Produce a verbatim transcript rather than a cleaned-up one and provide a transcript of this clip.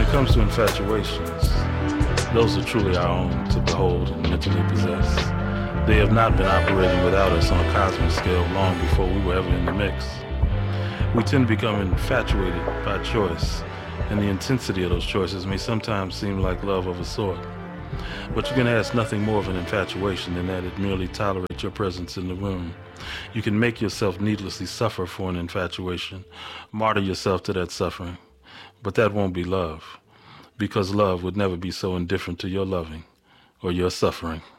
it comes to infatuations, those are truly our own to behold and mentally possess. They have not been operating without us on a cosmic scale long before we were ever in the mix. We tend to become infatuated by choice, and the intensity of those choices may sometimes seem like love of a sort. But you can ask nothing more of an infatuation than that it merely tolerates your presence in the room. You can make yourself needlessly suffer for an infatuation, martyr yourself to that suffering. But that won't be love, because love would never be so indifferent to your loving or your suffering.